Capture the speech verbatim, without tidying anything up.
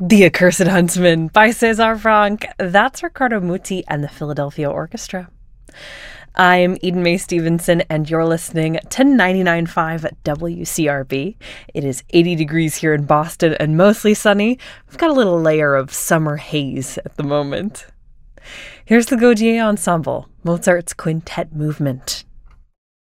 The Accursed Huntsman by César Franck. That's Riccardo Muti and the Philadelphia Orchestra. I'm Eden Mae Stevenson, and you're listening to ninety-nine point five W C R B. It is eighty degrees here in Boston and mostly sunny. We've got a little layer of summer haze at the moment. Here's the Gaudier Ensemble, Mozart's Quintet Movement.